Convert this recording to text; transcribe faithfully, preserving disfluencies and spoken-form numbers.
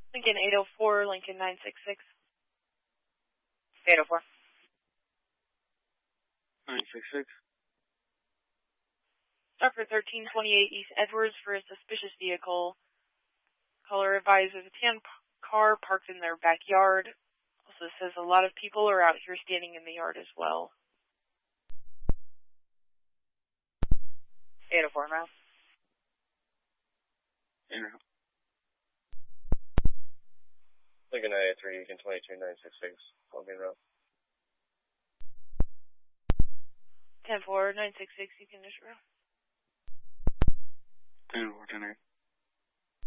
Lincoln eight oh four, Lincoln nine six six. eight oh four. nine six six. Stop for thirteen twenty-eight East Edwards for a suspicious vehicle. Caller advises a tan car parked in their backyard. Also says a lot of people are out here standing in the yard as well. eight oh four, ma'am. Yeah. Lincoln nine eight three, Lincoln twenty-two nine six six, Colby Road. ten four, nine six six, you can just row. ten four, ten eight.